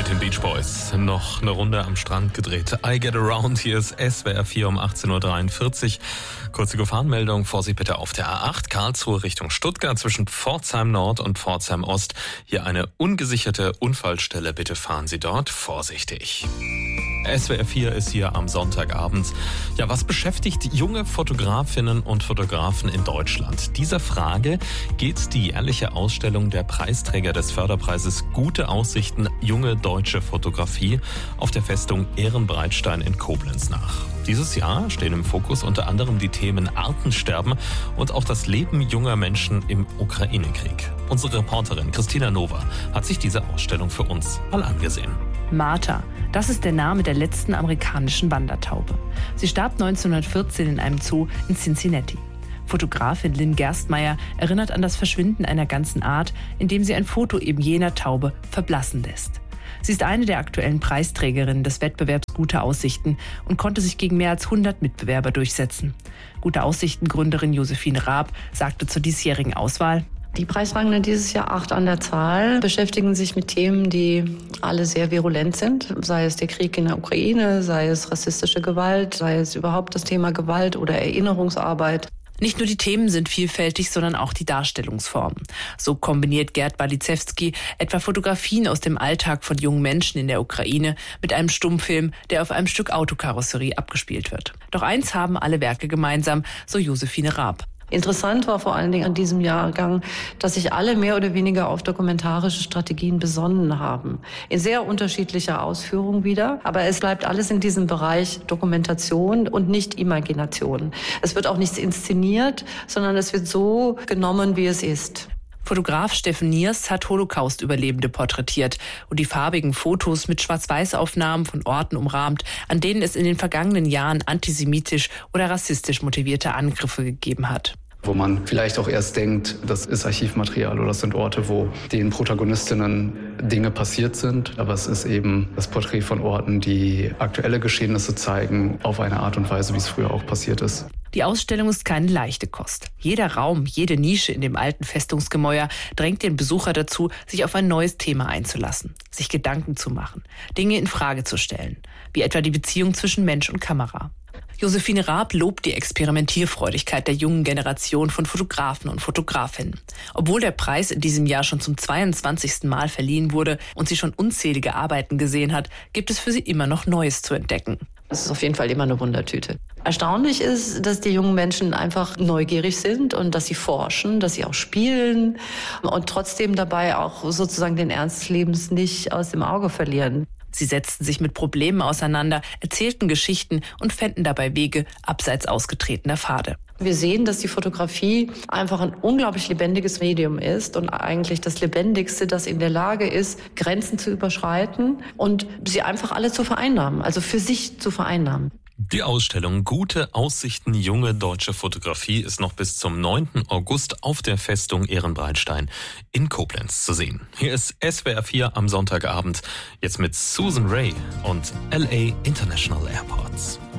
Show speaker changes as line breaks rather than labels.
mit den Beach Boys. Noch eine Runde am Strand gedreht. I Get Around, hier ist SWR 4 um 18.43 Uhr. Kurze Gefahrenmeldung, Vorsicht bitte auf der A8, Karlsruhe Richtung Stuttgart zwischen Pforzheim Nord und Pforzheim Ost. Hier eine ungesicherte Unfallstelle, bitte fahren Sie dort vorsichtig. SWR 4 ist hier am Sonntagabend. Ja, was beschäftigt junge Fotografinnen und Fotografen in Deutschland? Dieser Frage geht die jährliche Ausstellung der Preisträger des Förderpreises Gute Aussichten junge deutsche Fotografie auf der Festung Ehrenbreitstein in Koblenz nach. Dieses Jahr stehen im Fokus unter anderem die Themen Artensterben und auch das Leben junger Menschen im Ukraine-Krieg. Unsere Reporterin Christina Nova hat sich diese Ausstellung für uns mal angesehen.
Martha, das ist der Name der letzten amerikanischen Wandertaube. Sie starb 1914 in einem Zoo in Cincinnati. Fotografin Lynn Gerstmeier erinnert an das Verschwinden einer ganzen Art, indem sie ein Foto eben jener Taube verblassen lässt. Sie ist eine der aktuellen Preisträgerinnen des Wettbewerbs Gute Aussichten und konnte sich gegen mehr als 100 Mitbewerber durchsetzen. Gute Aussichten-Gründerin Josephine Raab sagte zur diesjährigen Auswahl:
Die Preisrangenden dieses Jahr 8 an der Zahl beschäftigen sich mit Themen, die alle sehr virulent sind. Sei es der Krieg in der Ukraine, sei es rassistische Gewalt, sei es überhaupt das Thema Gewalt oder Erinnerungsarbeit.
Nicht nur die Themen sind vielfältig, sondern auch die Darstellungsformen. So kombiniert Gerd Baliszewski etwa Fotografien aus dem Alltag von jungen Menschen in der Ukraine mit einem Stummfilm, der auf einem Stück Autokarosserie abgespielt wird. Doch eins haben alle Werke gemeinsam, so Josephine Raab.
Interessant war vor allen Dingen an diesem Jahrgang, dass sich alle mehr oder weniger auf dokumentarische Strategien besonnen haben. In sehr unterschiedlicher Ausführung wieder. Aber es bleibt alles in diesem Bereich Dokumentation und nicht Imagination. Es wird auch nichts inszeniert, sondern es wird so genommen, wie es ist.
Fotograf Steffen Niers hat Holocaust-Überlebende porträtiert und die farbigen Fotos mit Schwarz-Weiß-Aufnahmen von Orten umrahmt, an denen es in den vergangenen Jahren antisemitisch oder rassistisch motivierte Angriffe gegeben hat.
Wo man vielleicht auch erst denkt, das ist Archivmaterial oder das sind Orte, wo den Protagonistinnen Dinge passiert sind. Aber es ist eben das Porträt von Orten, die aktuelle Geschehnisse zeigen, auf eine Art und Weise, wie es früher auch passiert ist.
Die Ausstellung ist keine leichte Kost. Jeder Raum, jede Nische in dem alten Festungsgemäuer drängt den Besucher dazu, sich auf ein neues Thema einzulassen, sich Gedanken zu machen, Dinge in Frage zu stellen, wie etwa die Beziehung zwischen Mensch und Kamera. Josephine Raab lobt die Experimentierfreudigkeit der jungen Generation von Fotografen und Fotografinnen. Obwohl der Preis in diesem Jahr schon zum 22. Mal verliehen wurde und sie schon unzählige Arbeiten gesehen hat, gibt es für sie immer noch Neues zu entdecken.
Das ist auf jeden Fall immer eine Wundertüte. Erstaunlich ist, dass die jungen Menschen einfach neugierig sind und dass sie forschen, dass sie auch spielen und trotzdem dabei auch sozusagen den Ernst des Lebens nicht aus dem Auge verlieren.
Sie setzten sich mit Problemen auseinander, erzählten Geschichten und fänden dabei Wege abseits ausgetretener Pfade.
Wir sehen, dass die Fotografie einfach ein unglaublich lebendiges Medium ist und eigentlich das Lebendigste, das in der Lage ist, Grenzen zu überschreiten und sie einfach alle zu vereinnahmen, also für sich zu vereinnahmen.
Die Ausstellung Gute Aussichten junge deutsche Fotografie ist noch bis zum 9. August auf der Festung Ehrenbreitstein in Koblenz zu sehen. Hier ist SWR 4 am Sonntagabend, jetzt mit Susan Ray und LA International Airports.